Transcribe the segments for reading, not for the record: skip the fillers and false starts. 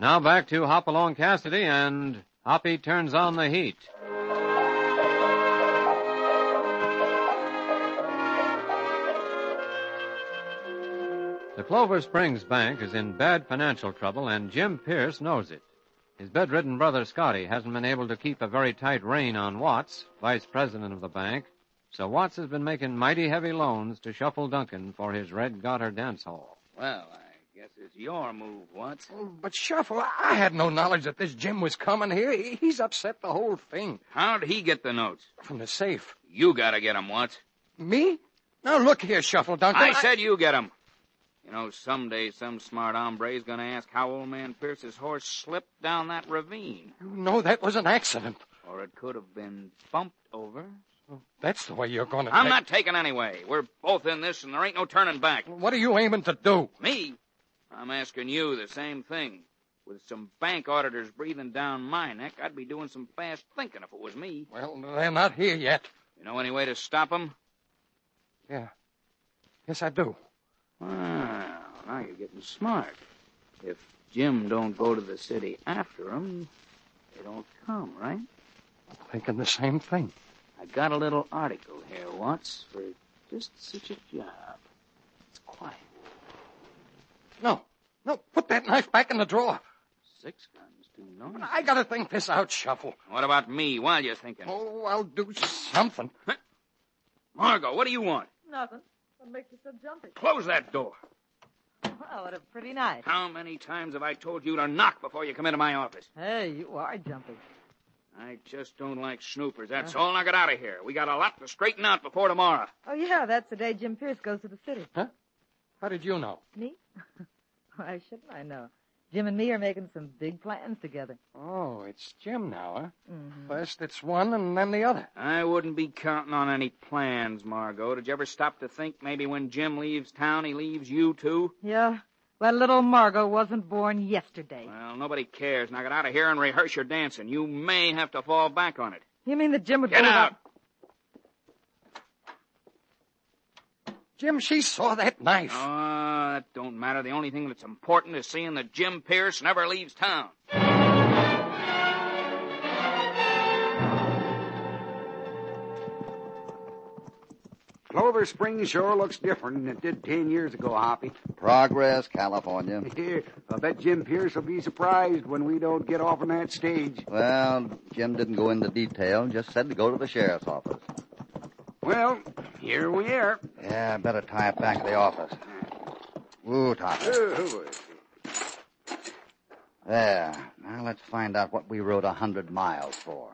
Now back to Hopalong Cassidy and Hoppy Turns on the Heat. The Clover Springs Bank is in bad financial trouble, and Jim Pierce knows it. His bedridden brother Scotty hasn't been able to keep a very tight rein on Watts, vice president of the bank, so Watts has been making mighty heavy loans to Shuffle Duncan for his Red Garter dance hall. Well, I guess it's your move, Watts. But, Shuffle, I had no knowledge that this Jim was coming here. He's upset the whole thing. How'd he get the notes? From the safe. You gotta get 'em, Watts. Me? Now, look here, Shuffle Duncan. I said you get 'em. You know, someday some smart hombre's gonna ask how old man Pierce's horse slipped down that ravine. You know that was an accident. Or it could have been bumped over. That's the way you're going to I'm not taking any way. We're both in this, and there ain't no turning back. What are you aiming to do? Me? I'm asking you the same thing. With some bank auditors breathing down my neck, I'd be doing some fast thinking if it was me. Well, they're not here yet. You know any way to stop 'em? Yeah. Yes, I do. Well, now you're getting smart. If Jim don't go to the city after 'em, they don't come, right? I'm thinking the same thing. I got a little article here, Watts, for just such a job. It's quiet. No, put that knife back in the drawer. 6 guns, too noisy. I gotta think this out, Shuffle. What about me while you're thinking? Oh, I'll do something. Margot, what do you want? Nothing. What makes you so jumpy? Close that door. Oh, what a pretty night. How many times have I told you to knock before you come into my office? Hey, you are jumpy. I just don't like snoopers. That's all. Now get out of here. We got a lot to straighten out before tomorrow. Oh, yeah, that's the day Jim Pierce goes to the city. Huh? How did you know? Me? Why shouldn't I know? Jim and me are making some big plans together. Oh, it's Jim now, huh? Mm-hmm. First it's one and then the other. I wouldn't be counting on any plans, Margot. Did you ever stop to think maybe when Jim leaves town, he leaves you, too? Yeah. Well, little Margot wasn't born yesterday. Well, nobody cares. Now get out of here and rehearse your dancing. You may have to fall back on it. You mean that Jim would Get go out! Jim, she saw that knife. Oh, that don't matter. The only thing that's important is seeing that Jim Pierce never leaves town. Clover Springs sure looks different than it did 10 years ago, Hoppy. Progress, California. I bet Jim Pierce will be surprised when we don't get off on that stage. Well, Jim didn't go into detail, just said to go to the sheriff's office. Well, here we are. Yeah, I better tie it back to the office. Ooh, Topper. There. Now let's find out what we rode 100 miles for.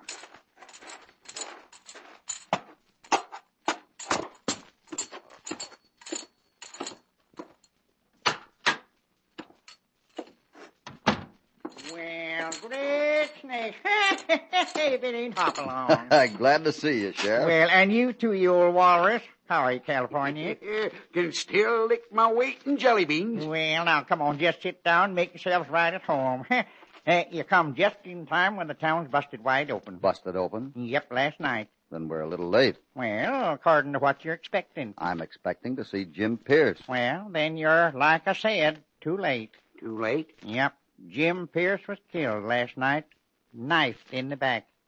Well, great snake. Hey, if it ain't Hopalong. Glad to see you, Sheriff. Well, and you too, you old walrus. How are you, California? Can still lick my weight in jelly beans. Well, now, come on, just sit down, make yourselves right at home. You come just in time when the town's busted wide open. Busted open? Yep, last night. Then we're a little late. Well, according to what you're expecting. I'm expecting to see Jim Pierce. Well, then you're, like I said, too late. Too late? Yep. Jim Pierce was killed last night, knifed in the back.